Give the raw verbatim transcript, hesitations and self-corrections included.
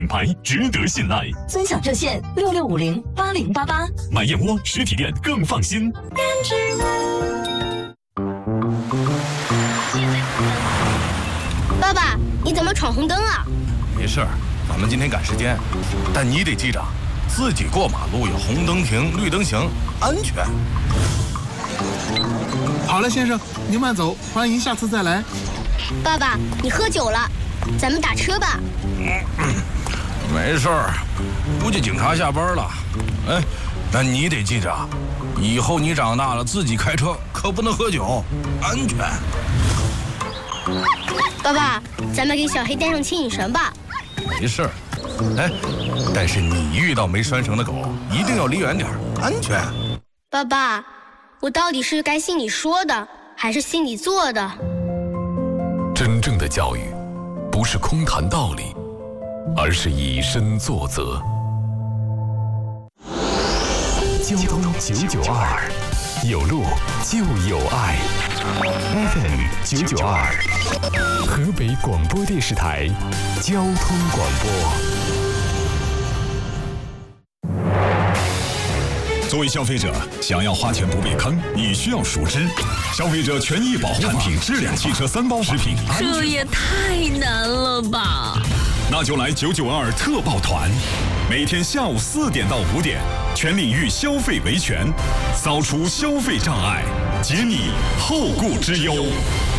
品牌值得信赖。 尊享热线六六五零八零八八。 买燕窝实体店更放心。 爸爸，你怎么闯红灯啊？ 没事儿，咱们今天赶时间，但你得记着，自己过马路要红灯停，绿灯行，安全。 好了，先生，您慢走，欢迎下次再来。 爸爸，你喝酒了，咱们打车吧。 没事儿，估计警察下班了。哎，但你得记着，以后你长大了自己开车可不能喝酒，安全。 爸爸，咱们给小黑带上牵引绳吧。 没事儿，哎，但是你遇到没拴绳的狗，一定要离远点，安全。 爸爸，我到底是该信你说的，还是信你做的？ 真正的教育，不是空谈道理，而是以身作则。交通九九二，有路就有爱。F M 九九二，河北广播电视台交通广播。 作为消费者，想要花钱不被坑，你需要熟知消费者权益保护产品质量汽车三包食品。 这也太难了吧！ 那就来九九二特报团，每天下午四点到五点，全领域消费维权，扫除消费障碍，解你后顾之忧。